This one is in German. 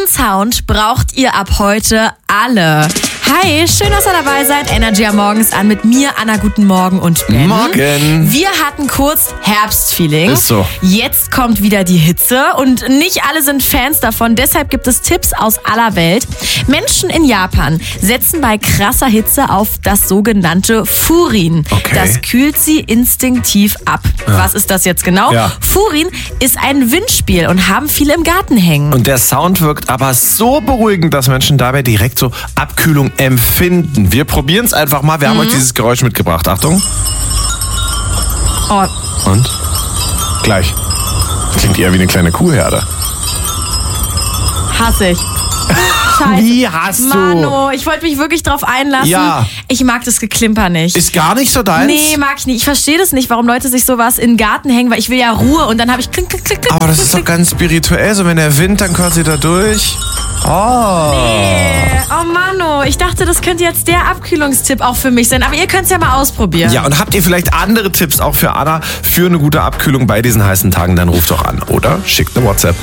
Sound braucht ihr ab heute alle. Hi, schön, dass ihr dabei seid. Energy am Morgen ist an mit mir, Anna, guten Morgen und Ben. Morgen. Wir hatten kurz Herbstfeeling. Ist so. Jetzt kommt wieder die Hitze und nicht alle sind Fans davon. Deshalb gibt es Tipps aus aller Welt. Menschen in Japan setzen bei krasser Hitze auf das sogenannte Furin. Okay. Das kühlt sie instinktiv ab. Was ist das jetzt genau? Ja. Furin ist ein Windspiel und haben viele im Garten hängen. Und der Sound wirkt aber so beruhigend, dass Menschen dabei direkt so Abkühlung empfinden. Wir probieren es einfach mal. Wir haben euch dieses Geräusch mitgebracht. Achtung. Oh, Und? Gleich. Klingt eher wie eine kleine Kuhherde. hasse ich. Scheiße. Wie hast du? Mano, ich wollte mich wirklich drauf einlassen. Ja. Ich mag das Geklimper nicht. Ist gar nicht so deins? Nee, mag ich nicht. Ich verstehe das nicht, warum Leute sich sowas in den Garten hängen, weil ich will ja Ruhe und dann habe ich klick, klick, klick, klick. Aber das ist doch ganz spirituell, so wenn der Wind dann quasi da durch. Oh. Oh Mano, ich dachte, das könnte jetzt der Abkühlungstipp auch für mich sein, aber ihr könnt es ja mal ausprobieren. Ja, und habt ihr vielleicht andere Tipps auch für Anna für eine gute Abkühlung bei diesen heißen Tagen, dann ruft doch an oder schickt eine WhatsApp.